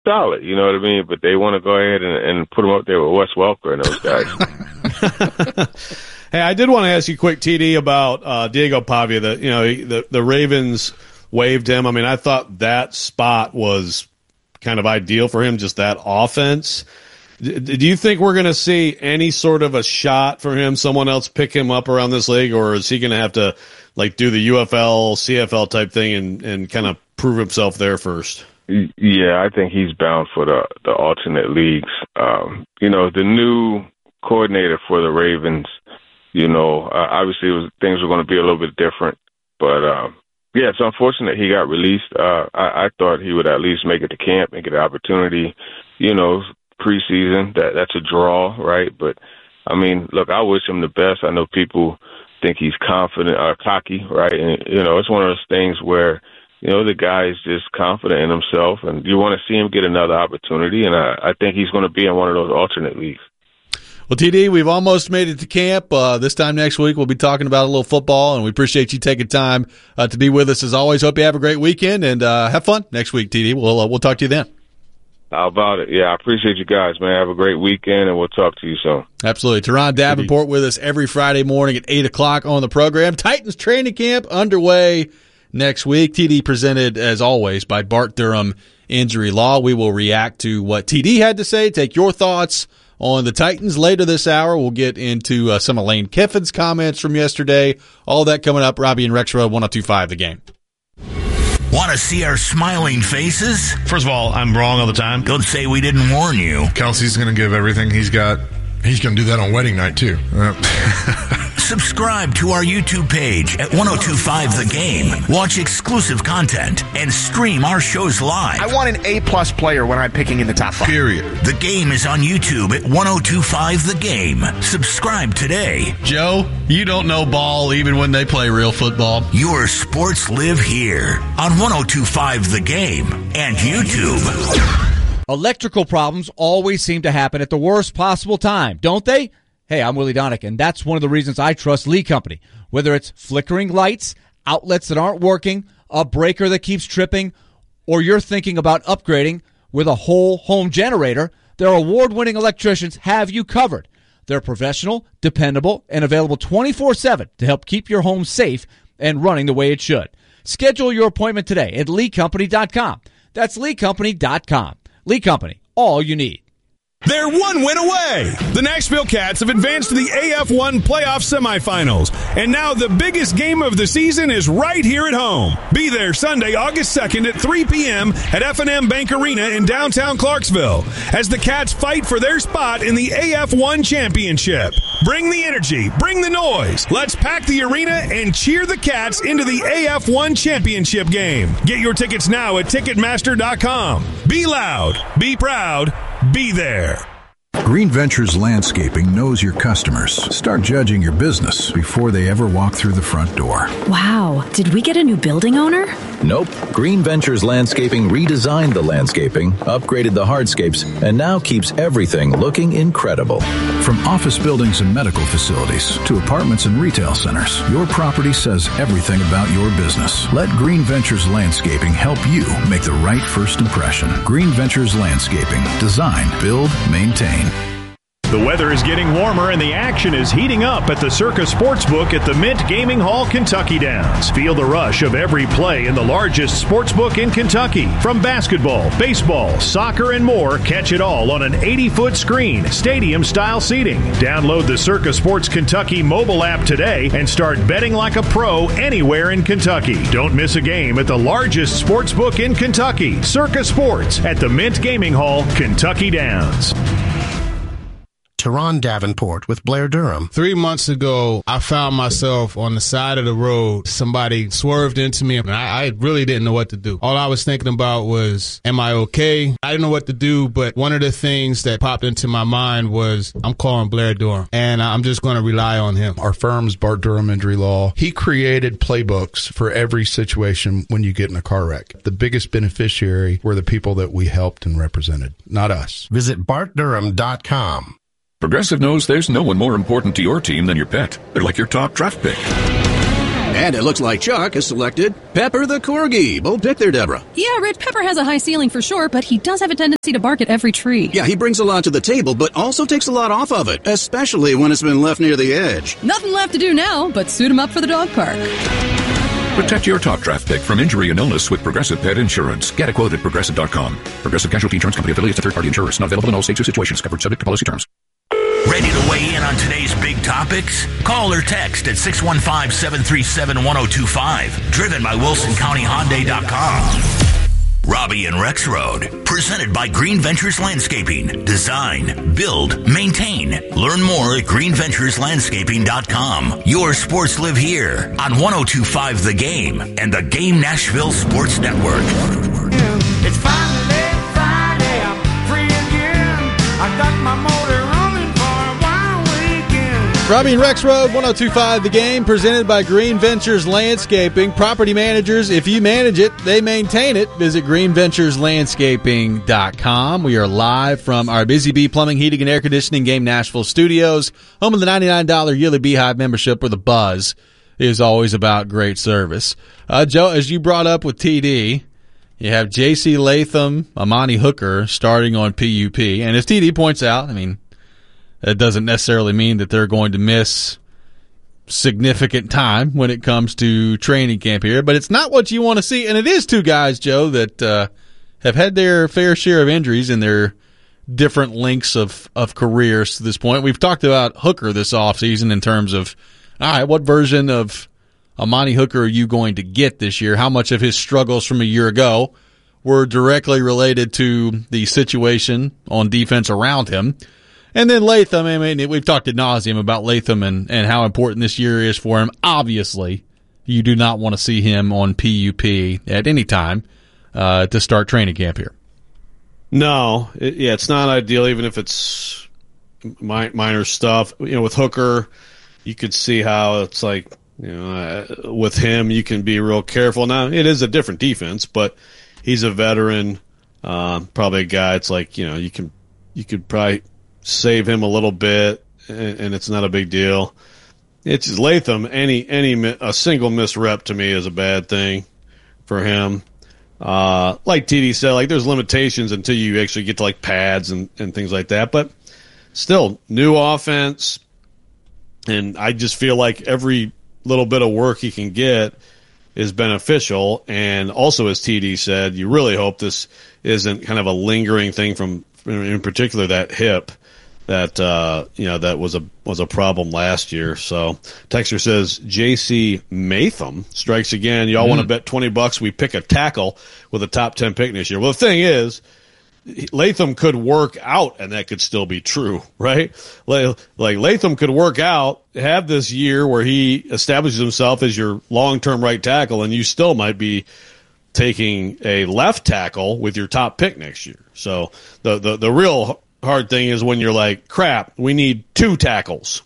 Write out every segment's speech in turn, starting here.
solid, you know what I mean? But they want to go ahead and put him up there with Wes Welker and those guys. Hey, I did want to ask you quick, TD, about Diego Pavia. The Ravens waived him. I mean, I thought that spot was kind of ideal for him, just that offense. Do you think we're going to see any sort of a shot for him, someone else pick him up around this league, or is he going to have to do the UFL, CFL type thing and kind of prove himself there first? Yeah, I think he's bound for the alternate leagues. The new coordinator for the Ravens, obviously things were going to be a little bit different. But, it's unfortunate he got released. I thought he would at least make it to camp and get an opportunity, preseason. That's a draw, right? But, I mean, look, I wish him the best. I know people think he's confident or cocky, right? And, it's one of those things where, the guy is just confident in himself, and you want to see him get another opportunity, and I think he's going to be in one of those alternate leagues. Well, TD, we've almost made it to camp. This time next week, we'll be talking about a little football, and we appreciate you taking time to be with us as always. Hope you have a great weekend, and have fun next week, TD. We'll talk to you then. How about it? Yeah, I appreciate you guys, man. Have a great weekend, and we'll talk to you soon. Absolutely. Teron Davenport with us every Friday morning at 8 o'clock on the program. Titans training camp underway next week. TD presented, as always, by Bart Durham Injury Law. We will react to what TD had to say, take your thoughts on the Titans later this hour. We'll get into some of Lane Kiffin's comments from yesterday. All that coming up. Robbie and Rexroad, 102.5 The Game. Want to see our smiling faces? First of all, I'm wrong all the time. Don't say we didn't warn you. Kelsey's going to give everything he's got. He's going to do that on wedding night, too. Subscribe to our YouTube page at 102.5 The Game. Watch exclusive content and stream our shows live. I want an A-plus player when I'm picking in the top 5. Period. The Game is on YouTube at 102.5 The Game. Subscribe today. Joe, you don't know ball even when they play real football. Your sports live here on 102.5 The Game and YouTube. Electrical problems always seem to happen at the worst possible time, don't they? Hey, I'm Willie Donick, and that's one of the reasons I trust Lee Company. Whether it's flickering lights, outlets that aren't working, a breaker that keeps tripping, or you're thinking about upgrading with a whole home generator, their award-winning electricians have you covered. They're professional, dependable, and available 24/7 to help keep your home safe and running the way it should. Schedule your appointment today at LeeCompany.com. That's LeeCompany.com. Lee Company, all you need. They're one win away. The Nashville Cats have advanced to the AF1 playoff semifinals. And now the biggest game of the season is right here at home. Be there Sunday, August 2nd at 3 p.m. at F&M Bank Arena in downtown Clarksville as the Cats fight for their spot in the AF1 championship. Bring the energy, bring the noise. Let's pack the arena and cheer the Cats into the AF1 championship game. Get your tickets now at Ticketmaster.com. Be loud, be proud, be there. Green Ventures Landscaping knows your customers. Start judging your business before they ever walk through the front door. Wow, did we get a new building owner? Nope. Green Ventures Landscaping redesigned the landscaping, upgraded the hardscapes, and now keeps everything looking incredible. From office buildings and medical facilities to apartments and retail centers, your property says everything about your business. Let Green Ventures Landscaping help you make the right first impression. Green Ventures Landscaping. Design, build, maintain. The weather is getting warmer and the action is heating up at the Circa Sportsbook at the Mint Gaming Hall, Kentucky Downs. Feel the rush of every play in the largest sportsbook in Kentucky. From basketball, baseball, soccer, and more, catch it all on an 80-foot screen, stadium-style seating. Download the Circa Sports Kentucky mobile app today and start betting like a pro anywhere in Kentucky. Don't miss a game at the largest sportsbook in Kentucky, Circa Sports at the Mint Gaming Hall, Kentucky Downs. Teron Davenport with Blair Durham. 3 months ago, I found myself on the side of the road. Somebody swerved into me, and I really didn't know what to do. All I was thinking about was, am I okay? I didn't know what to do, but one of the things that popped into my mind was, I'm calling Blair Durham, and I'm just going to rely on him. Our firm's Bart Durham Injury Law. He created playbooks for every situation when you get in a car wreck. The biggest beneficiary were the people that we helped and represented, not us. Visit BartDurham.com. Progressive knows there's no one more important to your team than your pet. They're like your top draft pick. And it looks like Chuck has selected Pepper the Corgi. Bold pick there, Deborah. Yeah, Rich, Pepper has a high ceiling for sure, but he does have a tendency to bark at every tree. Yeah, he brings a lot to the table, but also takes a lot off of it, especially when it's been left near the edge. Nothing left to do now but suit him up for the dog park. Protect your top draft pick from injury and illness with Progressive Pet Insurance. Get a quote at Progressive.com. Progressive Casualty Insurance Company affiliates and third-party insurers. Not available in all states or situations. Covered subject to policy terms. Ready to weigh in on today's big topics? Call or text at 615-737-1025. Driven by WilsonCountyHyundai.com. Robbie and Rex Road, presented by Green Ventures Landscaping. Design, build, maintain. Learn more at greenventureslandscaping.com. Your sports live here on 102.5 The Game and the Game Nashville Sports Network. It's finally Friday, I'm free again. I got my motor running for a wild weekend. Robbie and Rex Road, 102.5 The Game, presented by Green Ventures Landscaping. Property managers, if you manage it, they maintain it. Visit greenventureslandscaping.com. We are live from our Busy Bee Plumbing, Heating, and Air Conditioning Game Nashville studios, home of the $99 yearly Beehive membership, where the buzz is always about great service. Joe, as you brought up with TD, you have J.C. Latham, Amani Hooker starting on PUP. And as TD points out, I mean, that doesn't necessarily mean that they're going to miss significant time when it comes to training camp here, but it's not what you want to see. And it is two guys, Joe, that have had their fair share of injuries in their different lengths of careers to this point. We've talked about Hooker this offseason in terms of, all right, what version of Amani Hooker are you going to get this year? How much of his struggles from a year ago were directly related to the situation on defense around him? And then Latham, I mean, we've talked ad nauseum about Latham and how important this year is for him. Obviously, you do not want to see him on PUP at any time to start training camp here. No, it's not ideal, even if it's minor stuff. You know, with Hooker, you could see how it's like, you know, with him, you can be real careful. Now, it is a different defense, but he's a veteran, probably a guy. It's like, you know, you could probably save him a little bit, and it's not a big deal. It's just Latham. A single missed rep to me is a bad thing for him. Like TD said, like there's limitations until you actually get to like pads and things like that. But still, new offense, and I just feel like every little bit of work he can get is beneficial. And also, as TD said, you really hope this isn't kind of a lingering thing from, in particular, that hip that that was a problem last year. So Texter says J.C. Latham strikes again. Y'all want to bet $20 we pick a tackle with a top 10 pick this year? Well, the thing is, Latham could work out, and that could still be true, right? Like Latham could work out, have this year where he establishes himself as your long-term right tackle, and you still might be taking a left tackle with your top pick next year. So the real hard thing is when you're like, crap, we need two tackles.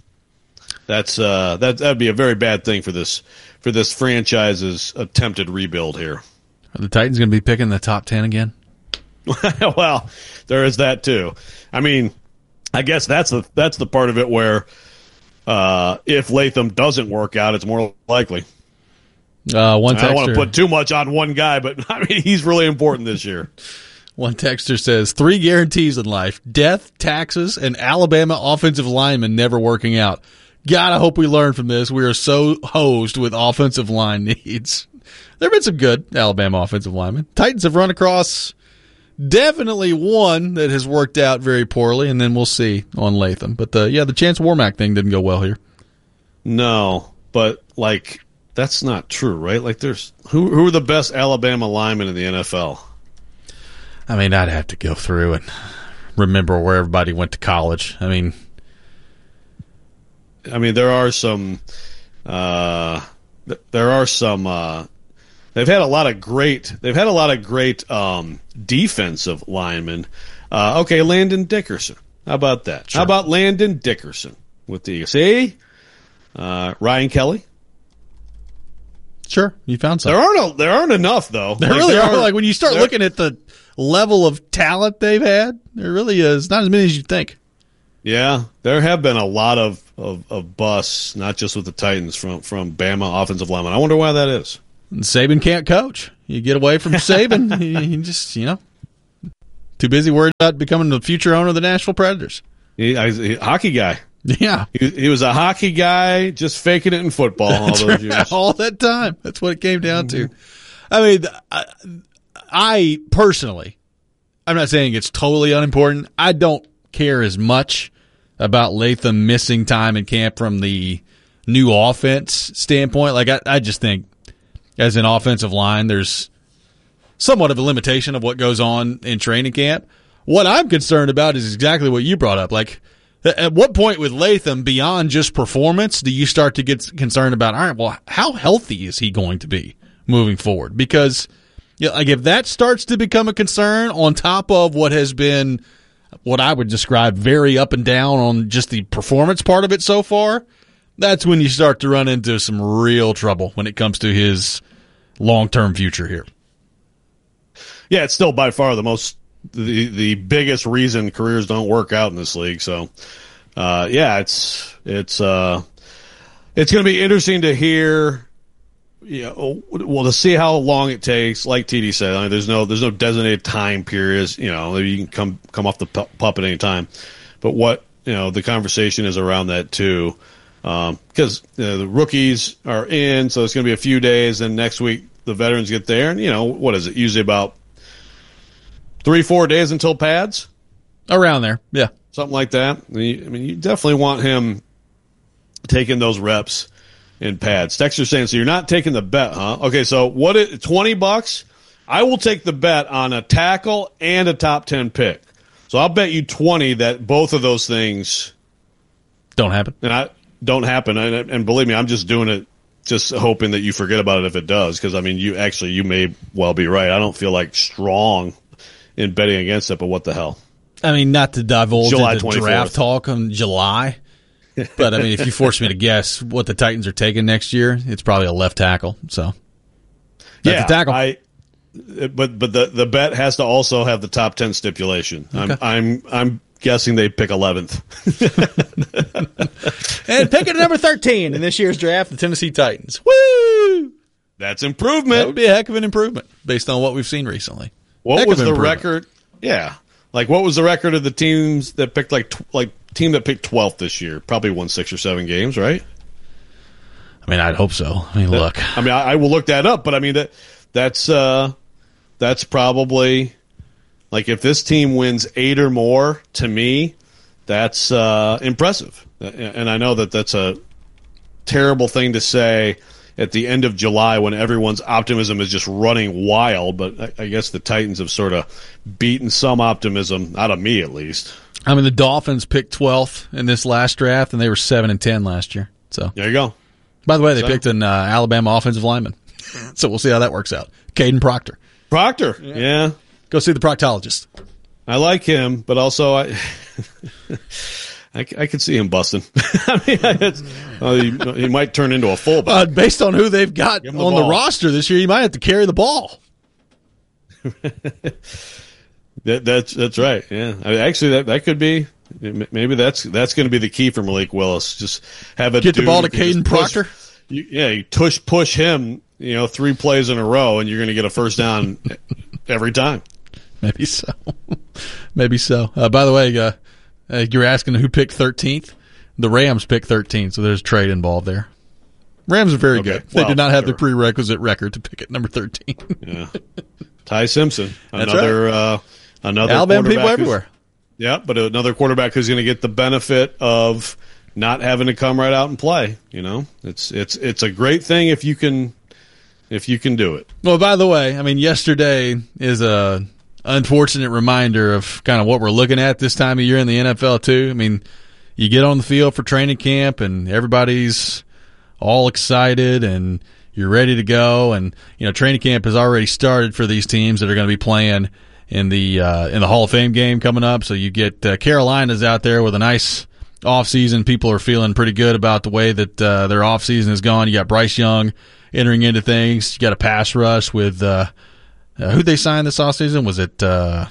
That'd be a very bad thing for this franchise's attempted rebuild here. Are the Titans going to be picking the top 10 again? Well, there is that too. I mean, I guess that's the part of it where if Latham doesn't work out, it's more likely. I don't want to put too much on one guy, but I mean he's really important this year. One texter says 3 guarantees in life: death, taxes, and Alabama offensive linemen never working out. God, I hope we learn from this. We are so hosed with offensive line needs. There have been some good Alabama offensive linemen. Titans have run across definitely one that has worked out very poorly, and then we'll see on Latham. But the Chance Warmack thing didn't go well here. No, but like that's not true, right? Like there's who are the best Alabama linemen in the NFL? I mean, I'd have to go through and remember where everybody went to college. I mean, there are some. They've had a lot of great defensive linemen. Okay, Landon Dickerson. How about that? Sure. How about Landon Dickerson with the Eagles? Ryan Kelly. Sure, you found some. There aren't enough though. There really are. Like when you start looking at the level of talent they've had, there really is not as many as you think. Yeah, there have been a lot of busts, not just with the Titans, from Bama offensive linemen. I wonder why that is. And Saban can't coach. You get away from Saban, he just, too busy worried about becoming the future owner of the Nashville Predators. He's a hockey guy. Yeah. He was a hockey guy, just faking it in football all those years. All that time. That's what it came down to. I mean, I personally, I'm not saying it's totally unimportant. I don't care as much about Latham missing time in camp from the new offense standpoint. Like, I just think as an offensive line, there's somewhat of a limitation of what goes on in training camp. What I'm concerned about is exactly what you brought up. Like, at what point with Latham, beyond just performance, do you start to get concerned about, all right, well, how healthy is he going to be moving forward? Because, like, if that starts to become a concern on top of what has been what I would describe very up and down on just the performance part of it so far, that's when you start to run into some real trouble when it comes to his long-term future here. Yeah, it's still by far the biggest reason careers don't work out in this league. So, it's going to be interesting to hear. To see how long it takes. Like TD said, I mean, there's no designated time periods. You can come off the pup at any time. But what the conversation is around that too, because the rookies are in, so it's going to be a few days, and next week the veterans get there, and what is it? Usually about 3-4 days until pads, around there, yeah, something like that. You definitely want him taking those reps in pads. Dexter's saying, so you're not taking the bet, huh? Okay, so what? $20? I will take the bet on a tackle and a top 10 pick. So I'll bet you 20 that both of those things don't happen. And believe me, I'm just doing it, just hoping that you forget about it if it does. Because you may well be right. I don't feel like strong in betting against it, but what the hell? I mean, not to divulge July into 24th. Draft talk on July. But, I mean, if you force me to guess what the Titans are taking next year, it's probably a left tackle. So, that's a tackle. But the bet has to also have the top 10 stipulation. Okay. I'm guessing they pick 11th. And picking number 13 in this year's draft, the Tennessee Titans. Woo! That's improvement. That would be a heck of an improvement based on what we've seen recently. What was the record? Yeah. Like, what was the record of the teams that picked, team that picked 12th this year? Probably won 6 or 7 games, right? I mean, I'd hope so. I mean, look. I mean, I will look that up, but I mean, that's probably, like, if this team wins 8 or more, to me, that's impressive. And I know that that's a terrible thing to say at the end of July when everyone's optimism is just running wild, but I guess the Titans have sort of beaten some optimism, out of me at least. I mean, the Dolphins picked 12th in this last draft, and they were 7-10 last year. So there you go. By the way, they picked an Alabama offensive lineman, so we'll see how that works out. Caden Proctor. Yeah. Go see the proctologist. I like him, but also I could see him busting. I mean, he might turn into a fullback. Based on who they've got on the roster this year, he might have to carry the ball. That's right. Yeah, I mean, actually, that could be. Maybe that's going to be the key for Malik Willis. Just have get the ball to Caden Proctor. You push him. 3 plays in a row, and you're going to get a first down every time. Maybe so. Maybe so. By the way, you're asking who picked 13th. The Rams picked 13th, so there's a trade involved there. Rams are very good. They did not have the prerequisite record to pick at number 13. Yeah. Ty Simpson, another Alabama people everywhere. Yeah, but another quarterback who's going to get the benefit of not having to come right out and play. It's a great thing if you can do it. Well, by the way, I mean, yesterday is a unfortunate reminder of kind of what we're looking at this time of year in the NFL too. I mean, you get on the field for training camp and everybody's all excited and you're ready to go, and training camp has already started for these teams that are going to be playing in the Hall of Fame game coming up. So you get Carolina's out there with a nice offseason. People are feeling pretty good about the way that their offseason has gone. You got Bryce Young entering into things. You got a pass rush with who'd they sign this offseason? Was it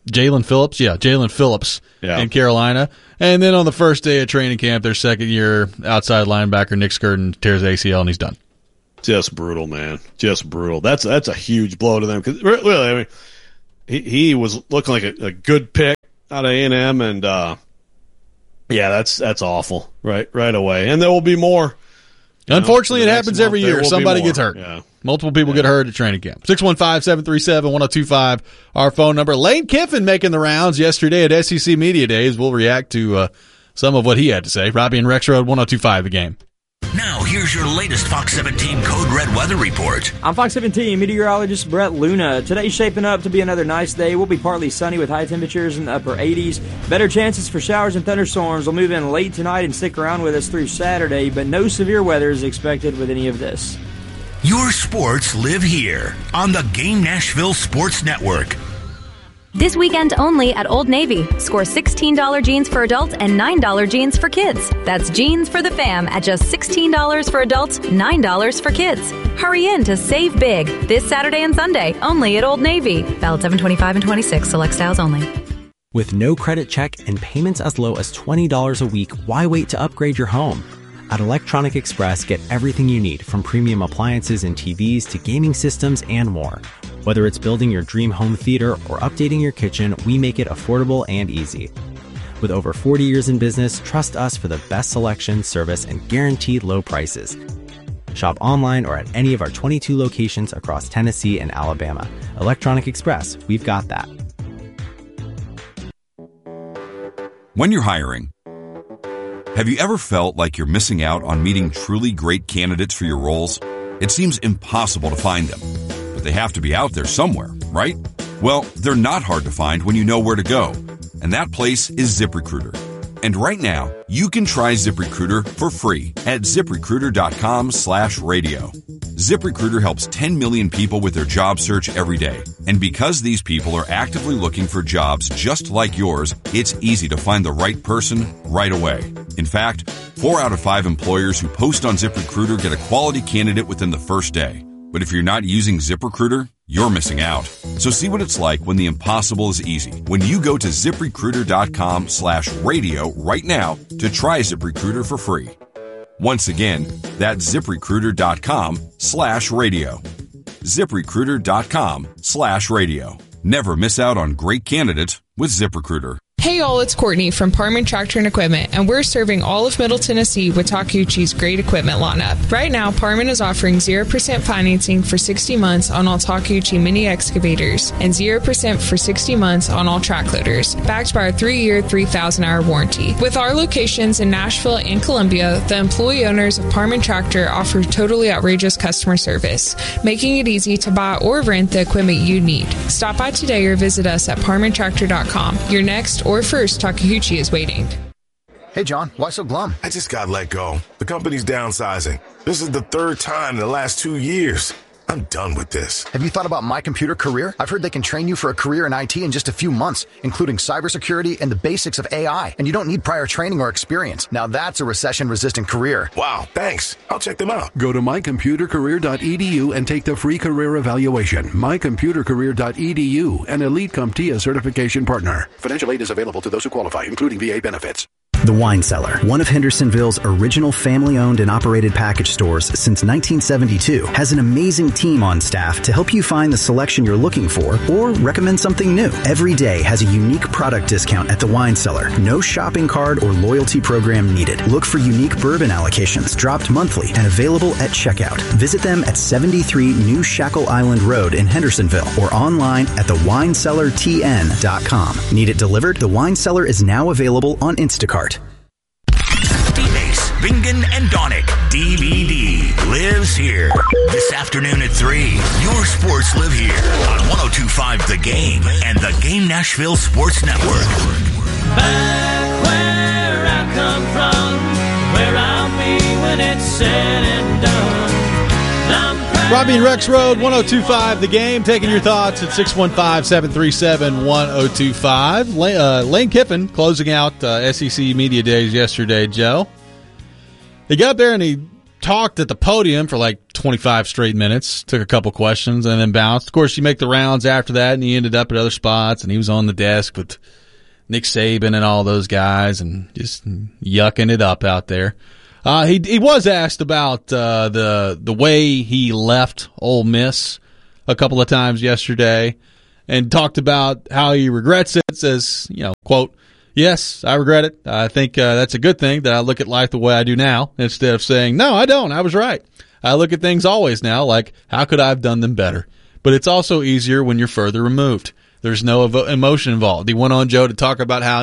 Jalen Phillips in Carolina. And then on the first day of training camp, their second-year outside linebacker, Nick Skirton, tears ACL, and he's done. Just brutal, man. Just brutal. That's a huge blow to them. Because really, I mean, he was looking like a good pick out of A&M, and that's awful right away. And there will be more. Unfortunately, it happens every year. Somebody gets hurt. Yeah. Multiple people get hurt at training camp. 615-737-1025, our phone number. Lane Kiffin making the rounds yesterday at SEC Media Days. We'll react to some of what he had to say. Robbie and Rex Road, 102.5 The Game. Now, here's your latest Fox 17 Code Red weather report. I'm Fox 17 meteorologist Brett Luna. Today's shaping up to be another nice day. We'll be partly sunny with high temperatures in the upper 80s. Better chances for showers and thunderstorms will move in late tonight and stick around with us through Saturday, but no severe weather is expected with any of this. Your sports live here on the Game Nashville Sports Network. This weekend only at Old Navy. Score $16 jeans for adults and $9 jeans for kids. That's jeans for the fam at just $16 for adults, $9 for kids. Hurry in to save big this Saturday and Sunday only at Old Navy. Valid 7/25 and 26. Select styles only. With no credit check and payments as low as $20 a week, why wait to upgrade your home? At Electronic Express, get everything you need, from premium appliances and TVs to gaming systems and more. Whether it's building your dream home theater or updating your kitchen, we make it affordable and easy. With over 40 years in business, trust us for the best selection, service, and guaranteed low prices. Shop online or at any of our 22 locations across Tennessee and Alabama. Electronic Express, we've got that. When you're hiring, have you ever felt like you're missing out on meeting truly great candidates for your roles? It seems impossible to find them, but they have to be out there somewhere, right? Well, they're not hard to find when you know where to go, and that place is ZipRecruiter. And right now, you can try ZipRecruiter for free at ZipRecruiter.com/radio. ZipRecruiter helps 10 million people with their job search every day. And because these people are actively looking for jobs just like yours, it's easy to find the right person right away. In fact, 4 out of 5 employers who post on ZipRecruiter get a quality candidate within the first day. But if you're not using ZipRecruiter, you're missing out. So see what it's like when the impossible is easy. When you go to ZipRecruiter.com/radio right now to try ZipRecruiter for free. Once again, that's ZipRecruiter.com/radio. ZipRecruiter.com/radio. Never miss out on great candidates with ZipRecruiter. Hey all, it's Courtney from Parman Tractor and Equipment, and we're serving all of Middle Tennessee with Takeuchi's great equipment lineup. Right now, Parman is offering 0% financing for 60 months on all Takeuchi mini excavators and 0% for 60 months on all track loaders, backed by our 3-year, 3,000-hour warranty. With our locations in Nashville and Columbia, the employee owners of Parman Tractor offer totally outrageous customer service, making it easy to buy or rent the equipment you need. Stop by today or visit us at parmantractor.com. Your next or first Takeuchi is waiting. Hey, John, why so glum? I just got let go. The company's downsizing. This is the 3rd time in the last 2 years. I'm done with this. Have you thought about My Computer Career? I've heard they can train you for a career in IT in just a few months, including cybersecurity and the basics of AI. And you don't need prior training or experience. Now that's a recession-resistant career. Wow, thanks. I'll check them out. Go to mycomputercareer.edu and take the free career evaluation. mycomputercareer.edu, an Elite CompTIA certification partner. Financial aid is available to those who qualify, including VA benefits. The Wine Cellar, one of Hendersonville's original family-owned and operated package stores since 1972, has an amazing team on staff to help you find the selection you're looking for or recommend something new. Every day has a unique product discount at the Wine Cellar. No shopping card or loyalty program needed. Look for unique bourbon allocations dropped monthly and available at checkout. Visit them at 73 New Shackle Island Road in Hendersonville or online at thewinecellartn.com. Need it delivered? The Wine Cellar is now available on Instacart. Ace, Bingen, and Donick DVD lives here. This afternoon at 3, your sports live here on 102.5 The Game and the Game Nashville Sports Network. Back where I come from, where I'll be when it's said and done. Robbie and Rex Road, 102.5 The Game, taking your thoughts at 615-737-1025. Lane Kiffin closing out SEC Media Days yesterday, Joe. He got up there and he talked at the podium for like 25 straight minutes, took a couple questions, and then bounced. Of course, you make the rounds after that, and he ended up at other spots, and he was on the desk with Nick Saban and all those guys, and just yucking it up out there. He was asked about the way he left Ole Miss a couple of times yesterday, and talked about how he regrets it. Says, quote, "Yes, I regret it. I think that's a good thing that I look at life the way I do now, instead of saying, no, I don't. I was right. I look at things always now like, how could I have done them better? But it's also easier when you're further removed. There's no emotion involved." He went on, Joe, to talk about how,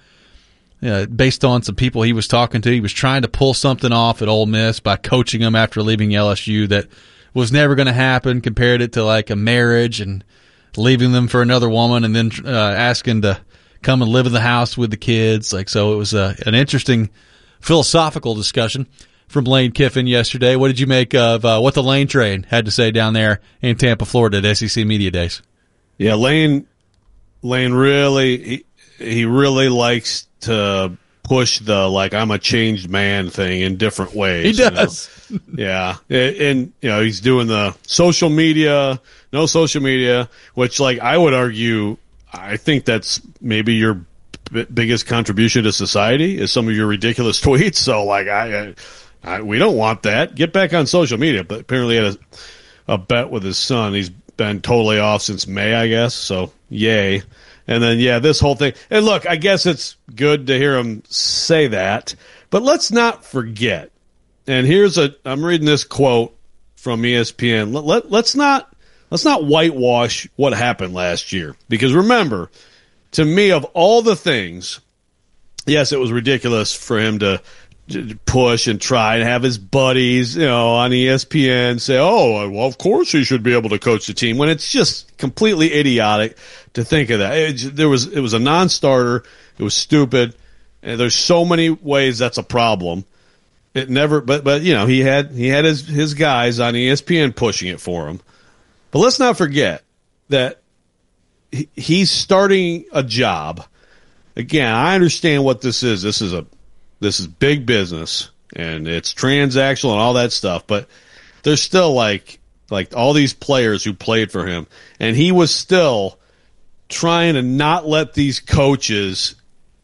based on some people he was talking to, he was trying to pull something off at Ole Miss by coaching them after leaving LSU that was never going to happen, compared it to like a marriage and leaving them for another woman and then asking to come and live in the house with the kids. So it was an interesting philosophical discussion from Lane Kiffin yesterday. What did you make of what the Lane train had to say down there in Tampa, Florida at SEC Media Days? Yeah, Lane really he really likes to push the I'm a changed man thing in different ways. He does. Yeah. And he's doing the social media, no social media, which I would argue, I think that's maybe your biggest contribution to society is some of your ridiculous tweets. So we don't want that. Get back on social media. But apparently he had a bet with his son. He's been totally off since May, I guess. So yay. And then, this whole thing. And look, I guess it's good to hear him say that. But let's not forget. And I'm reading this quote from ESPN. Let's not whitewash what happened last year. Because remember, to me, of all the things, yes, it was ridiculous for him to push and try and have his buddies, on ESPN say, "Oh, well, of course he should be able to coach the team," when it's just completely idiotic to think of that. It was a non-starter. It was stupid. And there's so many ways that's a problem. It never, but he had his guys on ESPN pushing it for him. But let's not forget that he's starting a job. Again, I understand what this is. This is big business, and it's transactional and all that stuff, but there's still like all these players who played for him, and he was still trying to not let these coaches,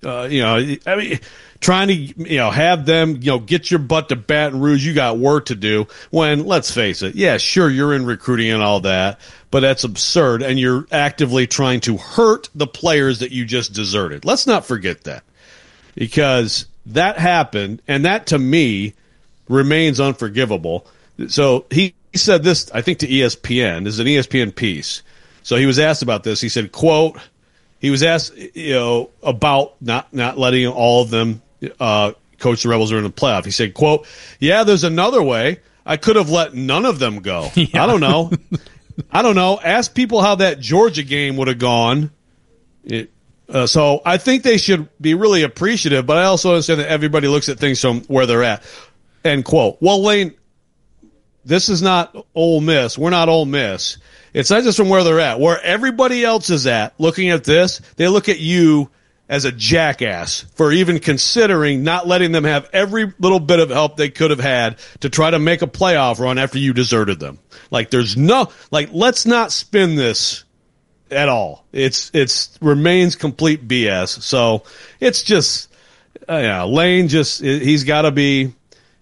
trying to, have them, get your butt to Baton Rouge. You got work to do. When, let's face it, yeah, sure, you're in recruiting and all that, but that's absurd, and you're actively trying to hurt the players that you just deserted. Let's not forget that, because that happened, and that, to me, remains unforgivable. So he said this, I think, to ESPN. This is an ESPN piece. So he was asked about this. He said, quote, he was asked, about not letting all of them coach the Rebels during the playoff. He said, quote, "Yeah, there's another way. I could have let none of them go." Yeah. I don't know. Ask people how that Georgia game would have gone. So I think they should be really appreciative, but I also understand that everybody looks at things from where they're at. End quote. Well, Lane, this is not Ole Miss. We're not Ole Miss. It's not just from where they're at. Where everybody else is at, looking at this, they look at you as a jackass for even considering not letting them have every little bit of help they could have had to try to make a playoff run after you deserted them. Let's not spin this at all. It's remains complete BS. So it's just, Lane he's got to be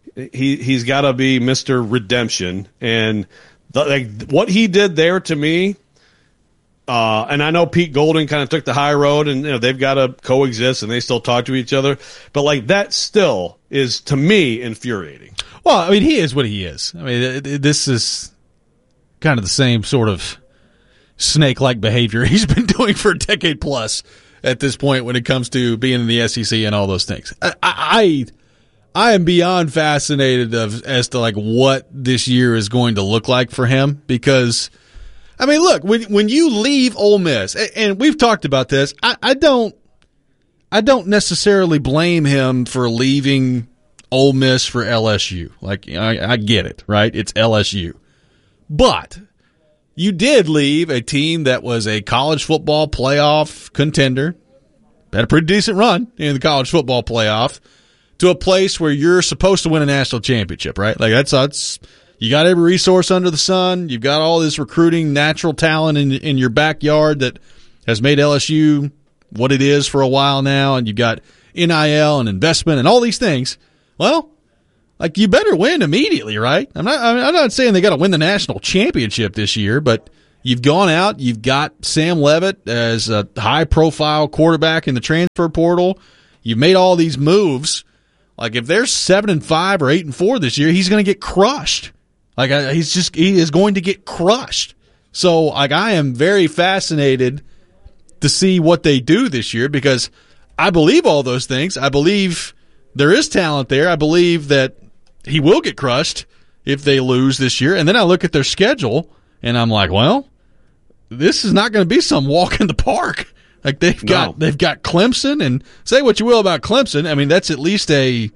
Mr. Redemption, and what he did there to me. And I know Pete Golding kind of took the high road, and they've got to coexist, and they still talk to each other. But that still is, to me, infuriating. Well, I mean, he is what he is. I mean, this is kind of the same sort of snake-like behavior he's been doing for a decade plus at this point when it comes to being in the SEC and all those things. I am beyond fascinated as to what this year is going to look like for him, because I mean, look, when you leave Ole Miss, and we've talked about this, I don't necessarily blame him for leaving Ole Miss for LSU. I get it, right? It's LSU. But you did leave a team that was a college football playoff contender, had a pretty decent run in the college football playoff, to a place where you're supposed to win a national championship, right? Like that's you got every resource under the sun. You've got all this recruiting, natural talent in your backyard that has made LSU what it is for a while now, and you've got NIL and investment and all these things. Well, like, you better win immediately, right? I'm not saying they got to win the national championship this year, but you've gone out, you've got Sam Leavitt as a high-profile quarterback in the transfer portal. You've made all these moves. Like, if they're 7-5 or 8-4 this year, he's going to get crushed. Like, he is going to get crushed. So, like, I am very fascinated to see what they do this year, because I believe all those things. I believe there is talent there. I believe that he will get crushed if they lose this year. And then I look at their schedule, and I'm like, well, this is not going to be some walk in the park. Like, they've got Clemson, and say what you will about Clemson. I mean, that's at least a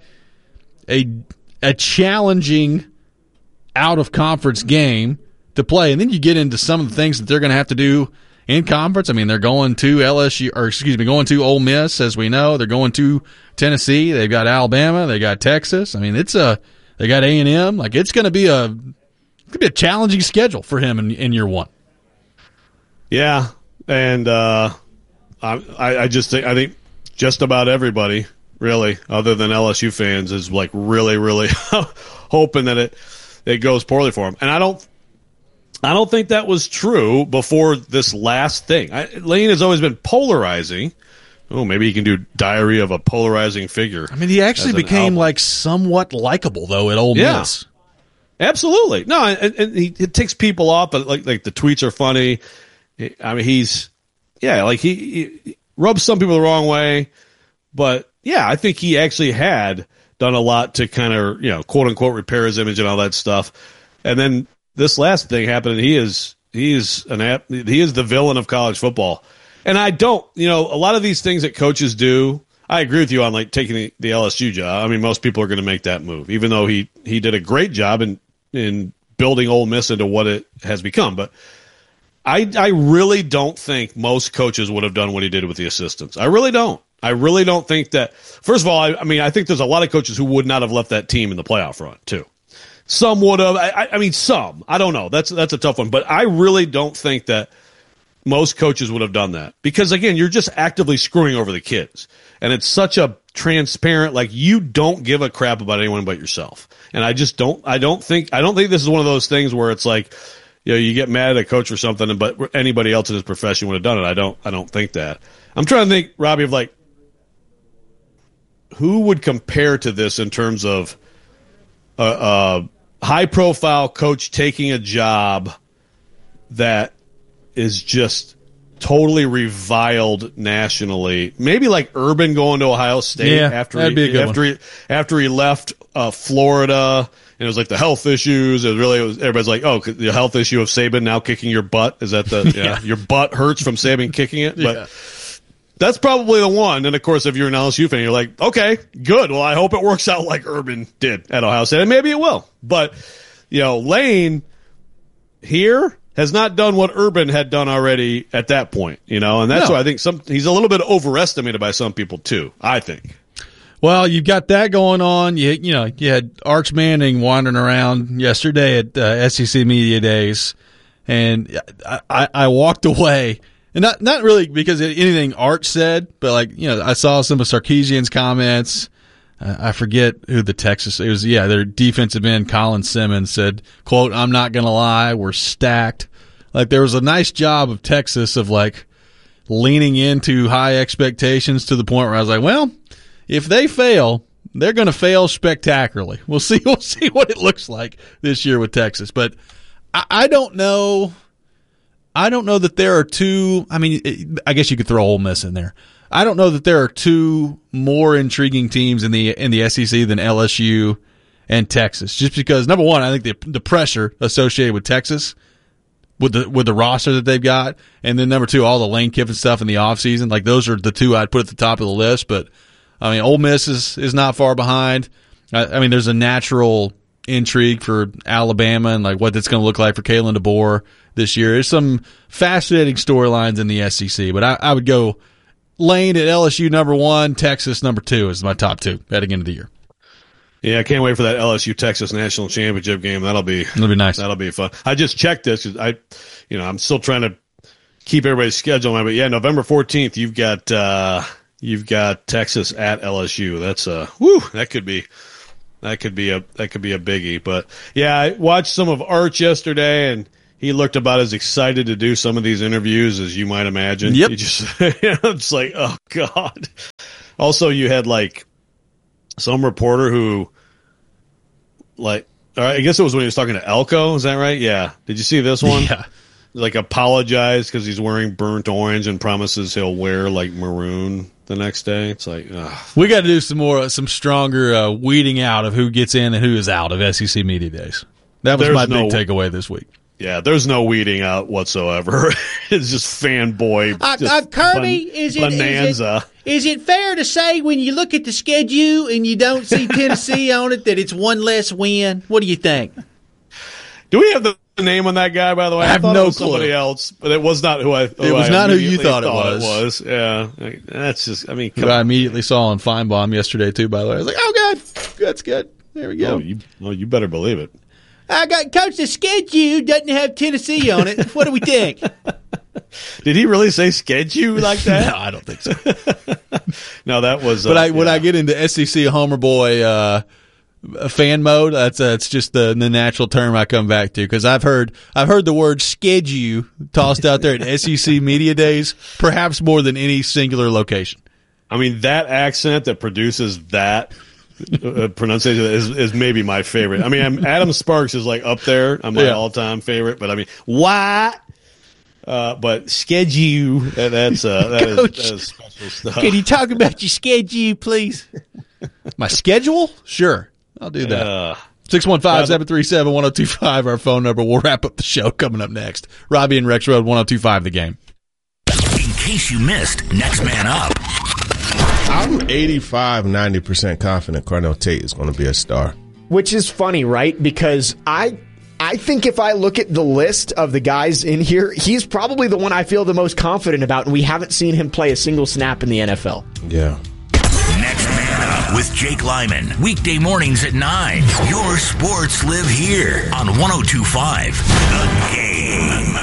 challenging out-of-conference game to play. And then you get into some of the things that they're going to have to do in conference. I mean, they're going to going to Ole Miss, as we know. They're going to Tennessee. They've got Alabama. They got Texas. I mean, they got A&M. Like, it's going to be a challenging schedule for him in year one. Yeah, and I think just about everybody, really, other than LSU fans, is like really, really hoping that it goes poorly for him. And I don't think that was true before this last thing. Lane has always been polarizing. Oh, maybe he can do Diary of a Polarizing Figure. I mean, he actually became like somewhat likable though at Ole Miss. Absolutely. No, and it ticks people off, but like the tweets are funny. I mean, he rubs some people the wrong way, but yeah, I think he actually had done a lot to kind of, quote unquote, repair his image and all that stuff. And then this last thing happened, and he is the villain of college football. And I don't, a lot of these things that coaches do, I agree with you on, like, taking the LSU job. I mean, most people are going to make that move, even though he did a great job in building Ole Miss into what it has become. But I really don't think most coaches would have done what he did with the assistants. I really don't. I really don't think that. First of all, I think there's a lot of coaches who would not have left that team in the playoff run, too. Some would have. I mean, some. I don't know. That's a tough one. But I really don't think that most coaches would have done that. Because, again, you're just actively screwing over the kids. And it's such a transparent, like, you don't give a crap about anyone but yourself. And I just don't. I don't think this is one of those things where it's like, you get mad at a coach or something, but anybody else in his profession would have done it. I don't think that. I'm trying to think, Robbie, of like, who would compare to this in terms of a high-profile coach taking a job that is just totally reviled nationally. Maybe like Urban going to Ohio State after he left Florida, and it was like the health issues. Everybody's like, oh, the health issue of Saban now kicking your butt. Is that your butt hurts from Saban kicking it? But that's probably the one. And of course, if you're an LSU fan, you're like, okay, good. Well, I hope it works out like Urban did at Ohio State, and maybe it will. But Lane here has not done what Urban had done already at that point, and that's why I think he's a little bit overestimated by some people too, I think. Well, you've got that going on. You had Arch Manning wandering around yesterday at SEC Media Days, and I walked away, and not really because of anything Arch said, but I saw some of Sarkisian's comments. I forget who the Texas it was. Yeah, their defensive end Colin Simmons said, "quote I'm not gonna lie, we're stacked." Like, there was a nice job of Texas of like leaning into high expectations to the point where I was like, well, if they fail, they're going to fail spectacularly. We'll see what it looks like this year with Texas. But I don't know. I don't know that there are two. I mean, I guess you could throw Ole Miss in there. I don't know that there are two more intriguing teams in the SEC than LSU and Texas. Just because, number one, I think the pressure associated with Texas, with the roster that they've got, and then number two, all the Lane Kiffin stuff in the offseason. Like, those are the two I'd put at the top of the list. But I mean, Ole Miss is not far behind. I mean, there's a natural intrigue for Alabama and like what it's going to look like for Kalen DeBoer this year. There's some fascinating storylines in the SEC, but I would go Lane at LSU number 1, Texas number 2 is my top 2 heading into the year. Yeah, I can't wait for that LSU Texas national championship game. That'll be nice. That'll be fun. I just checked this because I'm still trying to keep everybody's schedule. But yeah, November 14th, you've got Texas at LSU. That's that could be a biggie. But yeah, I watched some of Arch yesterday, and he looked about as excited to do some of these interviews as you might imagine. Yep. He just it's like, oh God. Also, you had like some reporter who, like, I guess it was when he was talking to Elko. Is that right? Yeah. Did you see this one? Yeah. Like, apologized because he's wearing burnt orange and promises he'll wear like maroon the next day. It's like, ugh. We got to do some stronger weeding out of who gets in and who is out of SEC Media Days. That was my big takeaway this week. Yeah, there's no weeding out whatsoever. It's just fanboy. Kirby, bonanza. Is it fair to say when you look at the schedule and you don't see Tennessee on it that it's one less win? What do you think? Do we have the name on that guy, by the way? I have thought no it was clue. somebody else, but it was not who I. It was not who you thought it was. Yeah, that's just. I mean, who I immediately saw on Feinbaum yesterday too. By the way, I was like, "Oh, good, that's good." There we go. You better believe it. I got Coach. The schedule doesn't have Tennessee on it. What do we think? Did he really say schedule like that? No, I don't think so. No, that was. But when I get into SEC Homer Boy fan mode, that's just the natural term I come back to, because I've heard the word schedule tossed out there at SEC Media Days perhaps more than any singular location. I mean, that accent that produces that pronunciation is maybe my favorite. I mean, Adam Sparks is like up there on my all-time favorite, but I mean, what? But schedule, that is special stuff. Can you talk about your schedule, please? My schedule? Sure. I'll do that. 615-737-1025, our phone number. We'll wrap up the show coming up next. Robbie and Rex Road, 1025 The Game. In case you missed, next man up. I'm 90% confident Cardell Tate is going to be a star. Which is funny, right? Because I think if I look at the list of the guys in here, he's probably the one I feel the most confident about, and we haven't seen him play a single snap in the NFL. Yeah. Next man up with Jake Lyman. Weekday mornings at 9. Your sports live here on 102.5 The Game.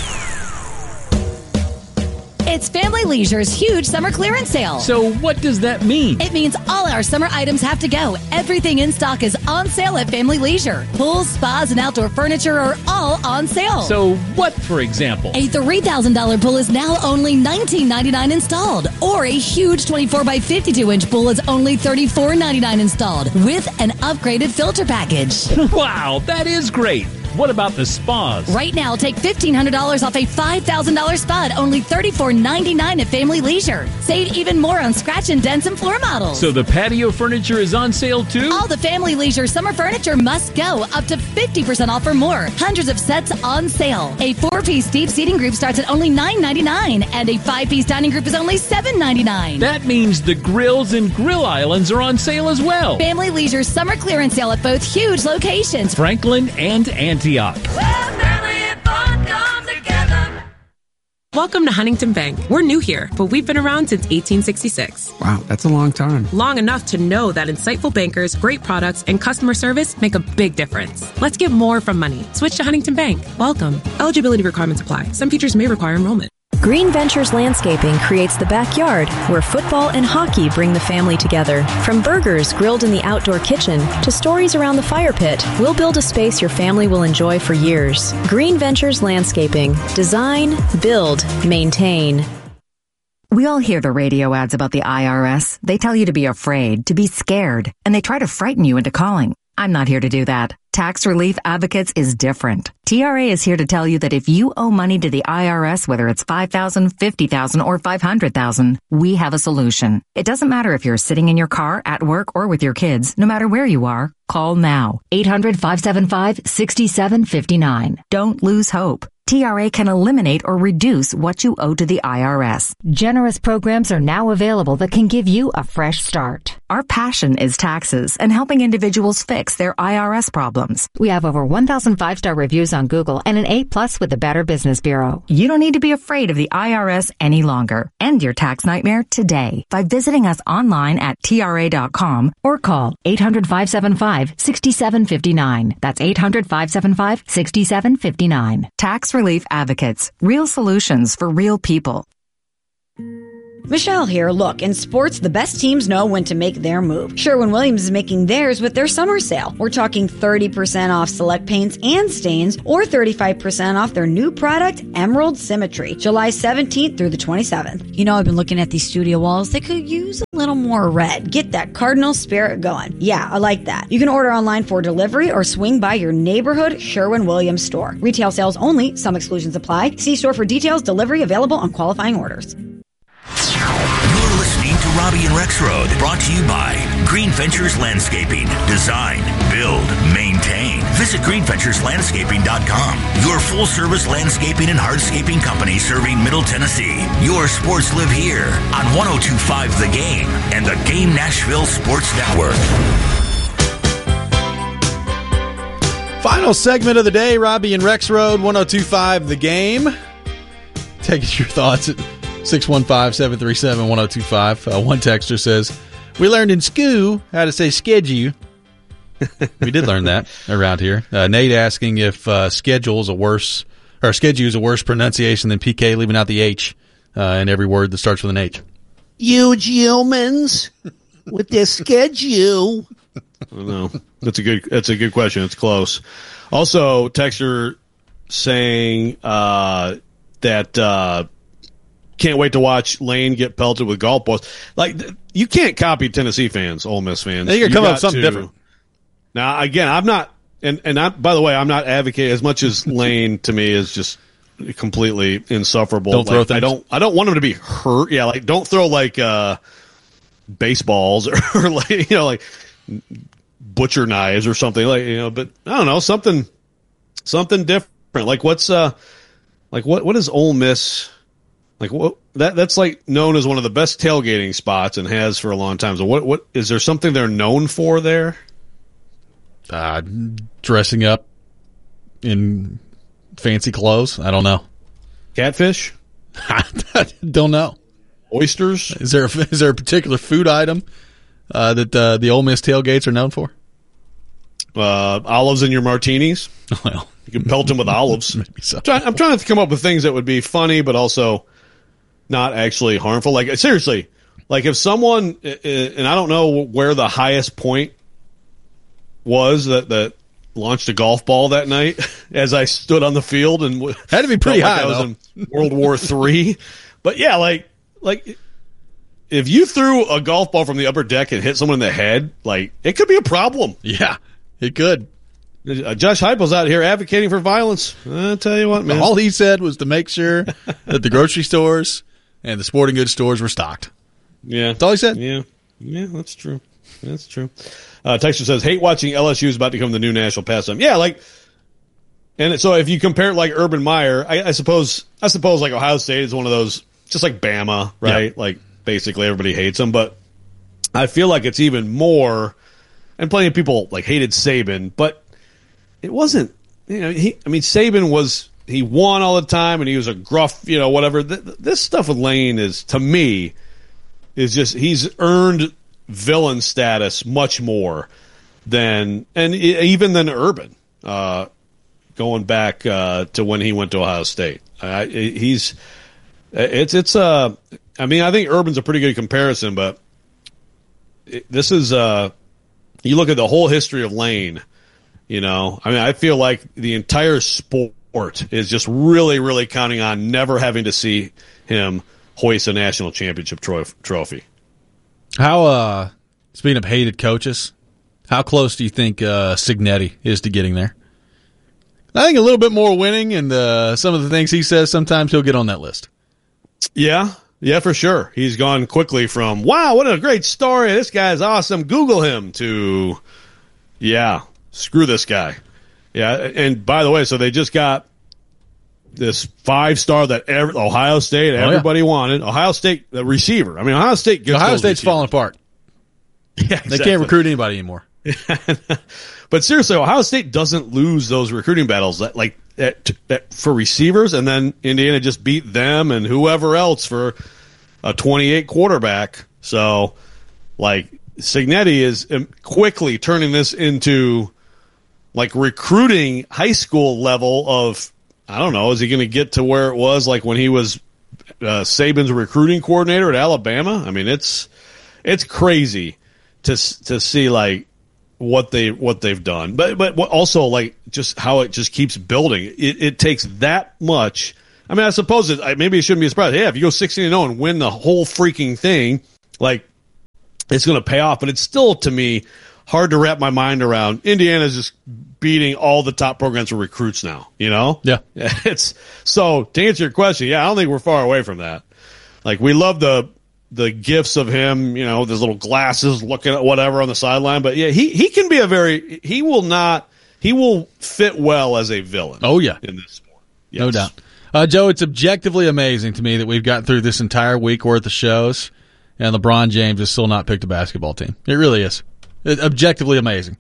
It's Family Leisure's huge summer clearance sale. So what does that mean? It means all our summer items have to go. Everything in stock is on sale at Family Leisure. Pools, spas, and outdoor furniture are all on sale. So what, for example? A $3,000 pool is now only $19.99 installed. Or a huge 24 by 52-inch pool is only $34.99 installed with an upgraded filter package. Wow, that is great. What about the spas? Right now, take $1,500 off a $5,000 spa at only $34.99 at Family Leisure. Save even more on scratch and dents and floor models. So the patio furniture is on sale too? All the Family Leisure summer furniture must go, up to 50% off or more. Hundreds of sets on sale. A 4-piece deep seating group starts at only $9.99, and a 5-piece dining group is only $7.99. That means the grills and grill islands are on sale as well. Family Leisure summer clearance sale at both huge locations, Franklin and Antioch. Welcome to Huntington Bank. We're new here, but we've been around since 1866. Wow, that's a long time. Long enough to know that insightful bankers, great products, and customer service make a big difference. Let's get more from money. Switch to Huntington Bank. Welcome. Eligibility requirements apply. Some features may require enrollment. Green Ventures Landscaping creates the backyard where football and hockey bring the family together. From burgers grilled in the outdoor kitchen to stories around the fire pit, we'll build a space your family will enjoy for years. Green Ventures Landscaping. Design, build, maintain. We all hear the radio ads about the IRS. They tell you to be afraid, to be scared, and they try to frighten you into calling. I'm not here to do that. Tax Relief Advocates is different. TRA is here to tell you that if you owe money to the IRS, whether it's $5,000, $50,000, or $500,000, we have a solution. It doesn't matter if you're sitting in your car, at work, or with your kids. No matter where you are, call now. 800-575-6759. Don't lose hope. TRA can eliminate or reduce what you owe to the IRS. Generous programs are now available that can give you a fresh start. Our passion is taxes and helping individuals fix their IRS problems. We have over 1,000 5-star reviews on Google and an A+ with the Better Business Bureau. You don't need to be afraid of the IRS any longer. End your tax nightmare today by visiting us online at TRA.com or call 800-575-6759. That's 800-575-6759. Tax Relief Advocates. Real solutions for real people. Michelle here. Look, in sports, the best teams know when to make their move. Sherwin-Williams is making theirs with their summer sale. We're talking 30% off select paints and stains, or 35% off their new product, Emerald Symmetry, July 17th through the 27th. You know, I've been looking at these studio walls. They could use a little more red. Get that cardinal spirit going. Yeah, I like that. You can order online for delivery or swing by your neighborhood Sherwin-Williams store. Retail sales only. Some exclusions apply. See store for details. Delivery available on qualifying orders. You're listening to Robbie and Rex Road, brought to you by Green Ventures Landscaping. Design, build, maintain. Visit greenventureslandscaping.com. Your full-service landscaping and hardscaping company serving Middle Tennessee. Your sports live here on 102.5 The Game and the Game Nashville Sports Network. Final segment of the day, Robbie and Rex Road, 102.5 The Game. Taking your thoughts at 615-737-1025. One texter says, we learned in school how to say schedule. We did learn that around here. Nate asking if schedule is a worse pronunciation than PK, leaving out the H in every word that starts with an H. Huge humans with their schedule. I don't know. That's a good question. It's close. Also, texter saying that can't wait to watch Lane get pelted with golf balls. Like, you can't copy Tennessee fans, Ole Miss fans. You got to come up with something different. Now, again, I'm not, by the way, I'm not advocating as much as Lane to me is just completely insufferable. Don't throw things. I don't want him to be hurt. Yeah, like don't throw like baseballs or like like butcher knives or something but I don't know, something different. Like what is Ole Miss? Like what that's like known as one of the best tailgating spots and has for a long time. So what is there something they're known for there? Dressing up in fancy clothes. I don't know. Catfish? I don't know. Oysters? Is there a particular food item that the Ole Miss tailgates are known for? Olives in your martinis. Well, you can pelt them with olives. Maybe so. I'm trying to come up with things that would be funny, but also not actually harmful. Like seriously, like if someone, and I don't know where the highest point was that launched a golf ball that night as I stood on the field and had to be pretty high. I was in World War III, but yeah, like if you threw a golf ball from the upper deck and hit someone in the head, like it could be a problem. Yeah, it could. Josh Heupel's out here advocating for violence. I'll tell you what, man. All he said was to make sure that the grocery stores and the sporting goods stores were stocked. Yeah. That's all he said. Yeah, that's true. That's true. Texter says, hate watching LSU is about to become the new national pastime. Yeah, and so if you compare it like Urban Meyer, I suppose like Ohio State is one of those, just like Bama, right? Yeah. Like basically everybody hates them, but I feel like it's even more, and plenty of people like hated Saban, but it wasn't, Saban he won all the time and he was a gruff, whatever. This stuff with Lane is, to me, is just, he's earned villain status much more than Urban, going back to when he went to Ohio State. I think Urban's a pretty good comparison, but this is, you look at the whole history of Lane, I feel like the entire sport is just really, really counting on never having to see him hoist a national championship trophy. How, speaking of hated coaches, how close do you think Cignetti is to getting there? I think a little bit more winning, and some of the things he says, sometimes he'll get on that list. Yeah, for sure. He's gone quickly from, wow, what a great story, this guy's awesome, Google him, to, yeah, screw this guy. Yeah, and by the way, so they just got this 5-star that Ohio State, everybody wanted. Ohio State, the receiver. Ohio State gets Ohio State's falling apart. Yeah, They can't recruit anybody anymore. But seriously, Ohio State doesn't lose those recruiting battles for receivers, and then Indiana just beat them and whoever else for a 28 quarterback. So, like, Cignetti is quickly turning this into like recruiting high school level of, I don't know, is he going to get to where it was like when he was Saban's recruiting coordinator at Alabama? I mean, it's crazy to see like what they've done, but also like just how it just keeps building. It takes that much. I mean, I suppose maybe it shouldn't be a surprise. Yeah, if you go 16-0 and win the whole freaking thing, like it's going to pay off. But it's still, to me, hard to wrap my mind around. Indiana's just beating all the top programs with recruits now. You know? Yeah. It's so to answer your question. Yeah, I don't think we're far away from that. Like we love the gifts of him, you know, with his little glasses, looking at whatever on the sideline. But yeah, he can be he will fit well as a villain. Oh yeah, in this sport, yes. No doubt. Joe, it's objectively amazing to me that we've gotten through this entire week worth of shows, and LeBron James has still not picked a basketball team. It really is. It's objectively amazing.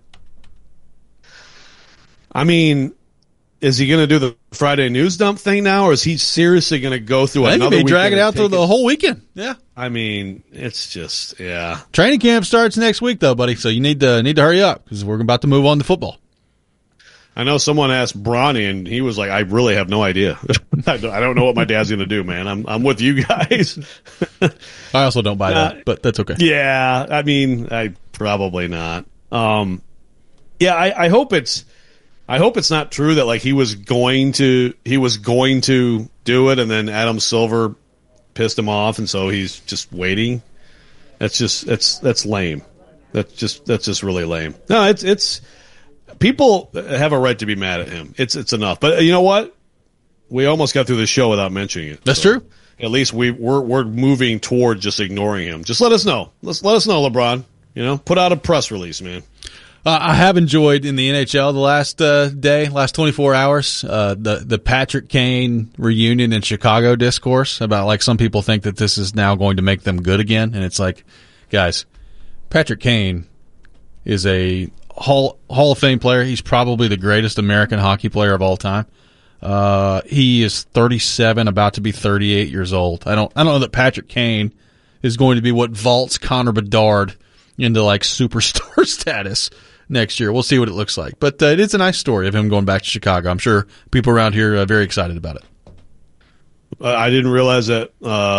I mean, is he going to do the Friday news dump thing now, or is he seriously going to go through another weekend? I think he'll be dragging it out through the whole weekend. Yeah. I mean, it's just, yeah. Training camp starts next week, though, buddy, so you need to hurry up because we're about to move on to football. I know someone asked Bronny, and he was like, I really have no idea. I don't know what my dad's going to do, man. I'm with you guys. I also don't buy that, but that's okay. Yeah, I mean, I probably not. Yeah, I hope it's not true that like he was going to do it, and then Adam Silver pissed him off, and so he's just waiting. That's lame. That's just really lame. No, it's people have a right to be mad at him. It's enough. But you know what? We almost got through the show without mentioning it. That's true. At least we're moving toward just ignoring him. Just let us know. Let us know, LeBron. You know, put out a press release, man. I have enjoyed in the NHL the last 24 hours, the Patrick Kane reunion in Chicago discourse about like some people think that this is now going to make them good again. And it's like, guys, Patrick Kane is a Hall of Fame player. He's probably the greatest American hockey player of all time. He is 37, about to be 38 years old. I don't know that Patrick Kane is going to be what vaults Connor Bedard into like superstar status next year. We'll see what it looks like. But it is a nice story of him going back to Chicago. I'm sure people around here are very excited about it. I didn't realize that.